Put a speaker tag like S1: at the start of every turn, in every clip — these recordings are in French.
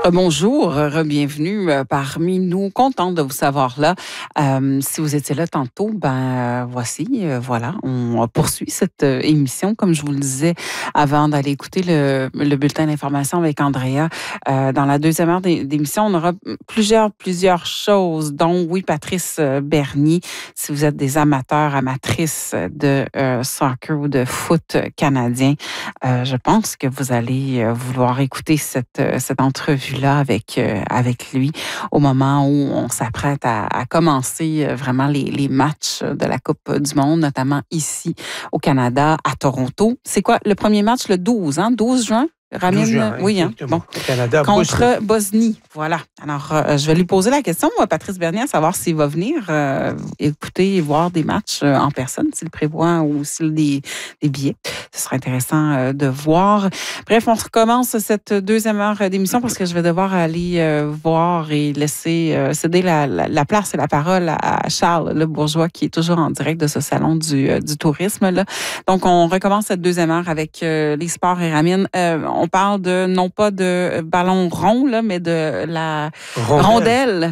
S1: Bonjour, bienvenue parmi nous. Contente de vous savoir là. Si vous étiez là tantôt, voilà, on poursuit cette émission. Comme je vous le disais avant d'aller écouter le bulletin d'information avec Andrea. Dans la deuxième heure d'émission, on aura plusieurs choses, dont, oui, Patrice Bernier. Si vous êtes des amateurs, amatrices de soccer ou de foot canadien, je pense que vous allez vouloir écouter cette entrevue-là avec lui au moment où on s'apprête à commencer vraiment les matchs de la Coupe du Monde, notamment ici au Canada, à Toronto. C'est quoi le premier match? Le 12, hein? 12 juin?
S2: Ramin, 12 juin,
S1: oui, hein? Bon.
S2: Canada,
S1: contre Bosnie. Voilà. Alors, je vais lui poser la question, Patrice Bernier, à savoir s'il va venir écouter et voir des matchs en personne, s'il prévoit ou s'il a des billets. Ce sera intéressant de voir. Bref, on recommence cette deuxième heure d'émission parce que je vais devoir aller voir et laisser céder la place et la parole à Charles Le Bourgeois, qui est toujours en direct de ce salon du tourisme, là. Donc, on recommence cette deuxième heure avec les sports et Ramin. On parle non pas de ballon rond, là, mais de la rondelle.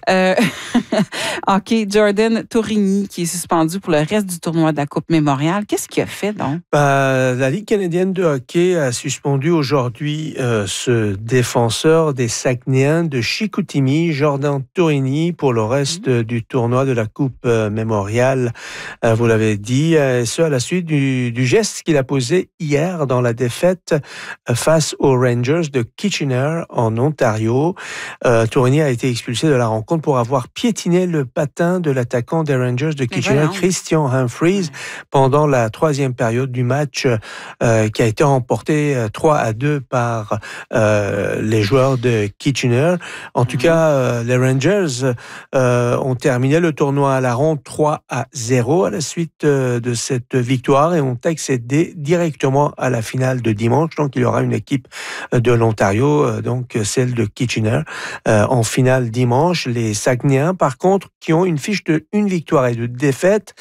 S1: OK, Jordan Torrini, qui est suspendu pour le reste du tournoi de la Coupe Mémorial. Qu'est-ce qu'il a fait, donc?
S2: La Ligue canadienne de hockey a suspendu aujourd'hui ce défenseur des Saguenayens de Chicoutimi, Jordan Torrini, pour le reste du tournoi de la Coupe Mémorial. Vous l'avez dit, ce à la suite du geste qu'il a posé hier dans la défaite face aux Rangers de Kitchener en Ontario. Torrini a été expulsé de la rencontre pour avoir piétiné le patin de l'attaquant des Rangers de Kitchener, Christian Humphries, pendant la troisième période du match qui a été remporté 3-2 par les joueurs de Kitchener. En tout cas, les Rangers ont terminé le tournoi à la ronde 3-0 à la suite de cette victoire et ont accédé directement à la finale de dimanche. Donc, il y aura une équipe de l'Ontario, donc celle de Kitchener, en finale dimanche. Les Saguenayens, par contre, qui ont une fiche de 1 victoire et 2 défaites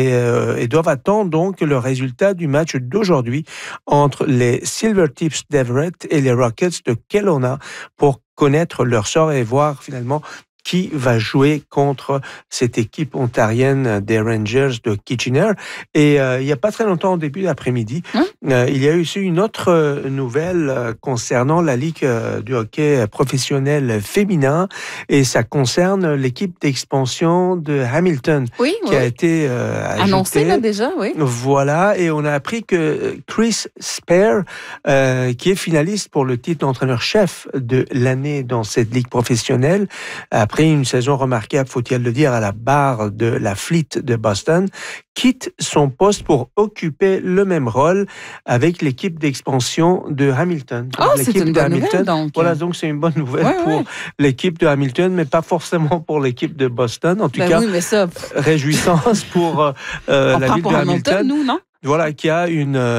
S2: et doivent attendre donc le résultat du match d'aujourd'hui entre les Silvertips d'Everett et les Rockets de Kelowna pour connaître leur sort et voir finalement qui va jouer contre cette équipe ontarienne des Rangers de Kitchener. Et il n'y a pas très longtemps, au début d'après-midi, il y a eu aussi une autre nouvelle concernant la Ligue du hockey professionnel féminin, et ça concerne l'équipe d'expansion de Hamilton, qui a été
S1: annoncée là déjà, oui.
S2: Voilà, et on a appris que Chris Spear, qui est finaliste pour le titre d'entraîneur-chef de l'année dans cette ligue professionnelle, après une saison remarquable, faut-il le dire, à la barre de la Fleet de Boston, quitte son poste pour occuper le même rôle avec l'équipe d'expansion de Hamilton.
S1: Donc, c'est une bonne nouvelle, donc.
S2: Voilà, donc c'est une bonne nouvelle pour l'équipe de Hamilton, mais pas forcément pour l'équipe de Boston. En tout cas,
S1: oui, mais ça...
S2: réjouissance pour la ville de Hamilton.
S1: Nous, non?
S2: Voilà, qui a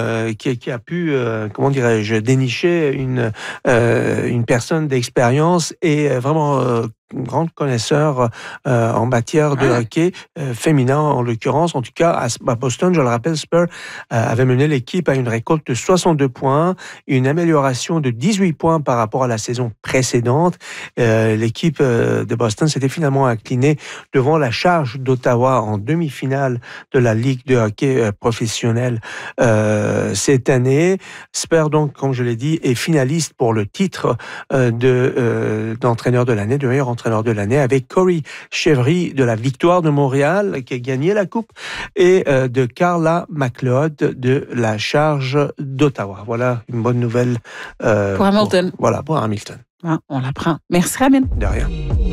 S2: pu, comment dirais-je, dénicher une personne d'expérience et vraiment grande connaisseur en matière de hockey féminin en l'occurrence. En tout cas, à Boston, je le rappelle, Spur avait mené l'équipe à une récolte de 62 points, une amélioration de 18 points par rapport à la saison précédente. L'équipe de Boston s'était finalement inclinée devant la Charge d'Ottawa en demi-finale de la Ligue de hockey professionnelle cette année. Spur, donc, comme je l'ai dit, est finaliste pour le titre d'entraîneur de l'année, de meilleur entraîneur de l'année, avec Corey Chevry de la Victoire de Montréal, qui a gagné la coupe, et de Carla McLeod de la Charge d'Ottawa. Voilà une bonne nouvelle
S1: pour Hamilton.
S2: Pour Hamilton.
S1: On l'apprend. Merci, Ramin.
S2: De rien.